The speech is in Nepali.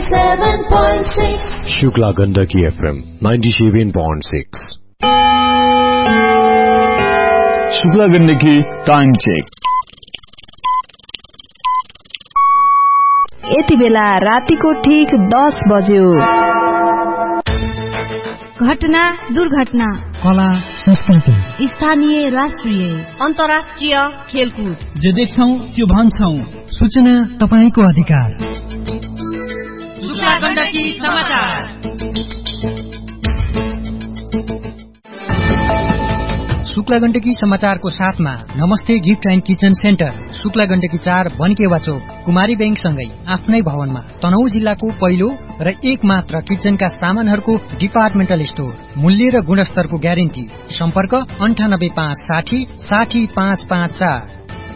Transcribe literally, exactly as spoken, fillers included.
ninety-seven point six. Shukla Gandaki F M ninety-seven point six. Shukla Gandaki time check. यति बेला रातिको ठीक दस बज्यो। घटना दुर्घटना, कला संस्कृति, स्थानीय राष्ट्रिय अन्तर्राष्ट्रिय खेलकुद, जे देख्छौ त्यो भन्छौ। सूचना तपाईको अधिकार। शुक्ला गण्डकी समाचार। शुक्ला गण्डकी समाचारको साथमा नमस्ते gift and kitchen centre, Shukla Gandaki चार बनिकेवा चोक, कुमारी बैंक सँगै आफ्नै भवनमा तनहुँ जिल्लाको पहिलो र एक मात्र किचनका सामानहरूको डिपार्टमेन्टल स्टोर। मूल्य र गुणस्तरको ग्यारेन्टी। सम्पर्क अन्ठानब्बे पाँच साठी साठी पाँच पाँच चार।